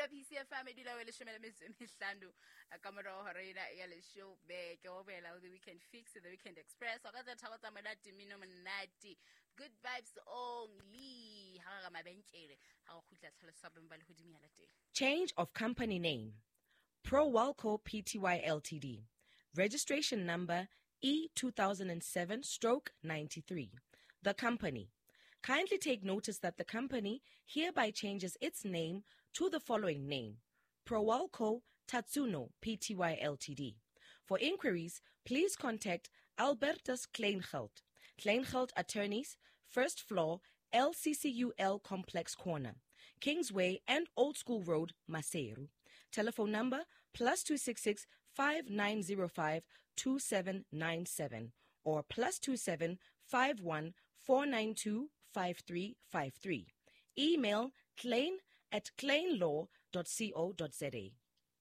Mamela PCFM edila wele shemele mihlanu akamara horena ya le show be ke obela the weekend fix the weekend express akaza thakotsa monate mino monate good vibes only ha ga mabenkele ha go khutla tlhalosa ba le hodimo ya la teng. Change of company name. Pro-Walco Pty Ltd. Registration number E2007/93. The company. Kindly take notice that the company hereby changes its name to the following name: Pro-Walco Tatsuno Pty Ltd. For inquiries, please contact Albertus Kleingeld, Kleingeld Attorneys, first floor, LCCUL Complex Corner, Kingsway and Old School Road, Maseru. Telephone number +266 5905 2797 or +27 51 492 5353. Email klein@kleinlaw.co.za.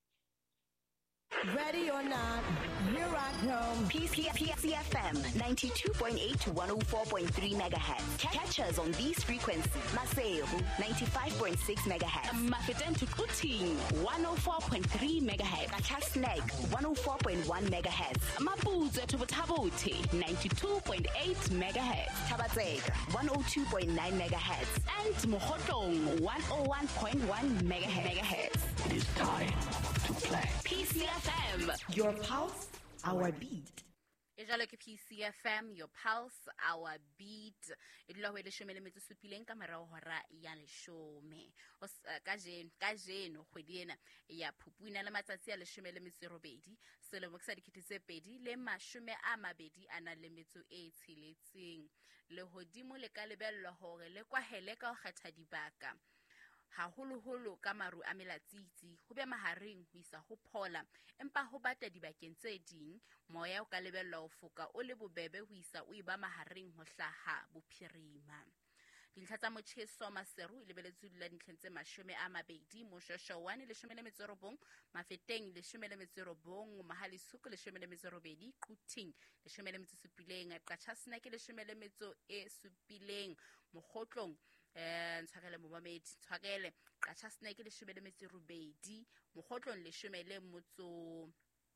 Ready or not, here I come. PCFM 92.8 to 104.3 megahertz. Catch us on these frequencies. Maseru 95.6 megahertz. Mafeten to Kuting 104.3 megahertz. Kachasnek 104.1 megahertz. Mapuzo to Tabote 92.8 megahertz. Tabatsega 102.9 megahertz. And Mohotong 101.1 megahertz. It is time to play. PCFM. Your pulse, our beat. Ejalo ke PCFM, your pulse, our beat. Edilo hwele shome le metso supileng ka mara hora ya leshome. Kajeno kgwediena ya Phuphuwana le matsatsi a leshome le metso robedi. Selemo ke sa dikete tse pedi le mashome a mabedi ana le metso e tsheletseng. Le hodimo le ka lebellwa hore le kwahele ka ho kgetha dibaka. Haholo ka maru a melatsitsi ho be mahareng ho isa ho phola empa ho bata dibakeng tse ding moya o ka lebellwa ho foka o le bobebe ho isa o iba mahareng ho hlaha bophirima. Dintlha tsa motjheso Maseru le beletswe la dintlheng tse 20 Moshosho 1 le 19 Mafeteng le 19 Mahalisuk le 18 Kuting le 17 Qachasnek le 17 Mogotlong ntshwakele momamedi tshwakele Qachasnek le 18 Mogotlong le 10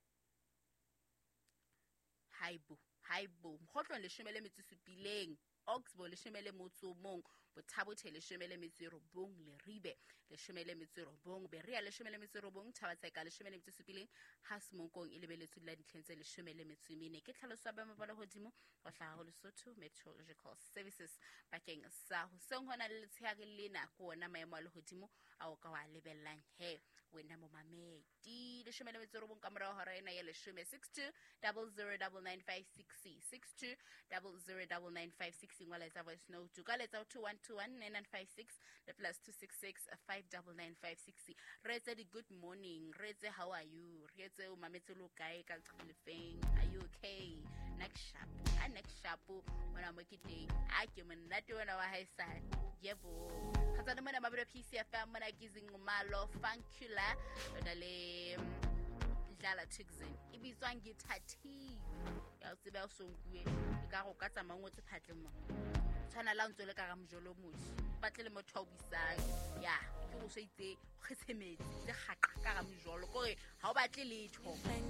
Haibo Mogotlong le 17 Oxbow le 11 Botabothe le 11 le Ribe le 11 Beria le 11 Tabatseka le 17 Hasmonkong e lebeletswe la ditlhentse le 14 ke tlhaloso ba mabala hodimo go hlaga go Lesotho Meteorological Services bakeng sa ho senghona le letshehare lena go ona maemo a le hodimo a o ka wa lebellang he wena mo mamedi le 11 ka mora hora ena ya le 62 009956 62 009956 ngwala tsa voice note ka letsa 21219956 le +266 599560 retse di good morning retse how are you retse o mametse lo kae ka tshilefeng are you okay next sharp mona mo kiteng a ke monate wena wa haisane yebo khatsa le mona mabelo PCFM mona gizing malo funkula ona le Dlala Tixin ibitswang githathi ya tsebe o sonkuwe ka go ka tsamangwe tse phatle mo tshwana la ntse le ka ga mjolo moshi batle le motho o bisang ya ke go se itse kgetsemetse le gaqa ka ga mjolo gore ha o batle letho